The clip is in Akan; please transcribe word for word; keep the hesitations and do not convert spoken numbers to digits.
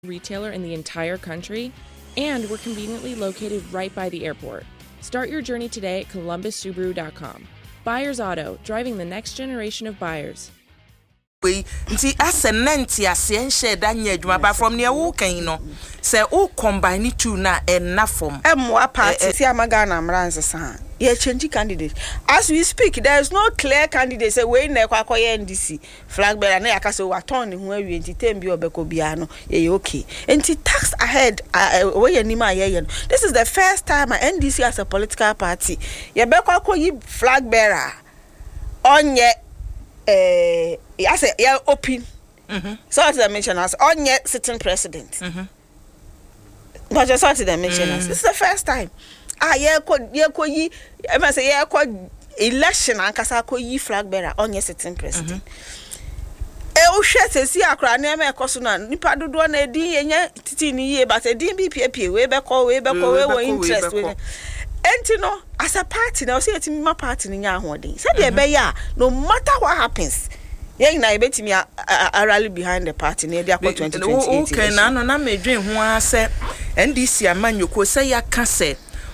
retailer in the entire country, and we're conveniently located right by the airport. Start your journey today at columbus subaru dot com. Buyers Auto, driving the next generation of buyers. We nti asenenti asienhye da nya adwuma ba from near wo kan no say o combine two na enna form emwa party si amaga na mranze sa ye change candidate as we speak. There is no clear candidate say we na kwa koye N D C flag bearer na yakase wa turn hu awie nti tembi obeko bia no ye okay nti tax ahead we ye nima ye ye. This is the first time N D C as a political party ye be kwa koyi flag bearer onye eh I say yeah open. Mhm. So as I mentioned as on yet sitting president. Mhm. But just as I mentioned as this is the first time. Ah yeah ko yeah ko yi I must say yeah ko election ankasa ko yi flag bearer on yet sitting president. Eh o hwese si akra na me ekoso na nipa dodo na edin yenya titi ni ye but edin bi piepie we be ko we be ko we wo interest we. Enti no as a party na o say etimi ma party ni nya ahoden. Say dey be ya no matter what happens. Yeah, na ebetimi a rally behind the party near the twenty twenty-eight. Okay, na no na medwen ho ase N D C amanyoko say ya ka say